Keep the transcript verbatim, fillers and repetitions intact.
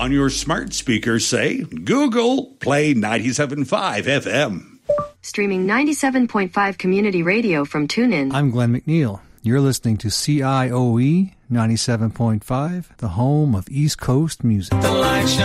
On your smart speaker, say, Google, play ninety-seven point five F M. Streaming ninety-seven point five Community Radio from TuneIn. I'm Glenn McNeil. You're listening to C I O E ninety-seven point five, the home of East Coast music. The light shines.